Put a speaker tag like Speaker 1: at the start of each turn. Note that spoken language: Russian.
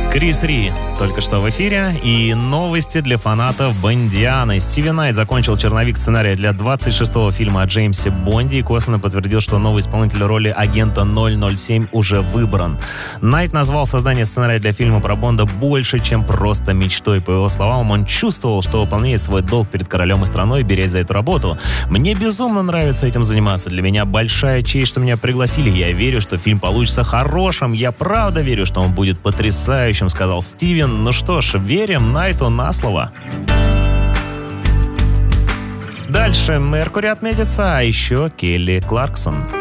Speaker 1: Крис Ри только что в эфире. И новости для фанатов Бондианы. Стивен Найт закончил черновик сценария для 26-го фильма о Джеймсе Бонде и косвенно подтвердил, что новый исполнитель роли агента 007 уже выбран. Найт назвал создание сценария для фильма про Бонда больше, чем просто мечтой. По его словам, он чувствовал, что выполняет свой долг перед королем и страной, берясь за эту работу. «Мне безумно нравится этим заниматься. Для меня большая честь, что меня пригласили. Я верю, что фильм получится хорошим. Я правда верю, что он будет потрясающим», — сказал Стивен. Ну что ж, верим Найту на слово. Дальше Меркури отметится, а еще Келли Кларксон.